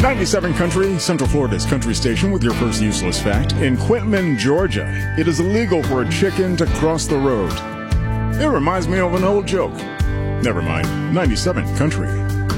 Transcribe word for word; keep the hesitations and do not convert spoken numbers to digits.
ninety-seven Country, Central Florida's country station with your first useless fact. In Quitman, Georgia, it is illegal for a chicken to cross the road. It reminds me of an old joke. Never mind. ninety-seven Country.